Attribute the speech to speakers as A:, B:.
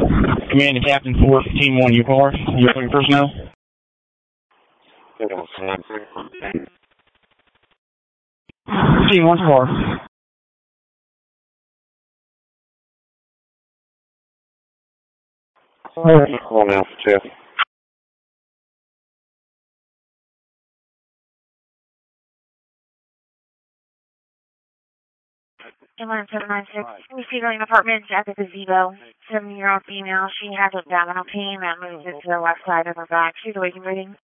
A: Command to Captain 4, Team 1, your car. You're looking personnel? Team 1 car.
B: Call now for Jeff.
C: Inland 796. We see going apartments at the gazebo. 7-year-old female. She has abdominal pain that moves it to the left side of her back. She's awake and breathing.